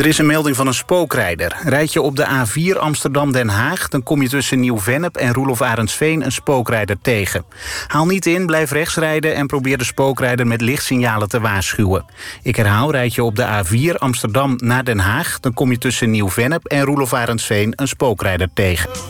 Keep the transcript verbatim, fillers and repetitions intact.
Er is een melding van een spookrijder. Rijd je op de A vier Amsterdam-Den Haag... dan kom je tussen Nieuw-Vennep en Roelof Arendsveen een spookrijder tegen. Haal niet in, blijf rechts rijden... en probeer de spookrijder met lichtsignalen te waarschuwen. Ik herhaal, rijd je op de A vier Amsterdam naar Den Haag... dan kom je tussen Nieuw-Vennep en Roelof Arendsveen een spookrijder tegen.